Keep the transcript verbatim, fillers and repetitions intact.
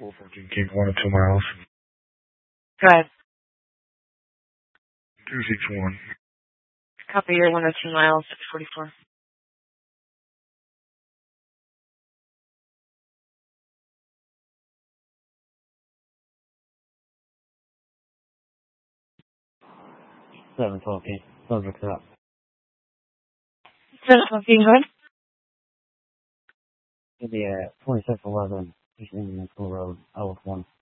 four fourteen King, one and two miles. Go ahead. two six one. Copy your one and two miles, six forty-four. seven twelve King. Subject up. seven twelve King, go ahead. It'll be at twenty-six eleven East Indian School Road, L one.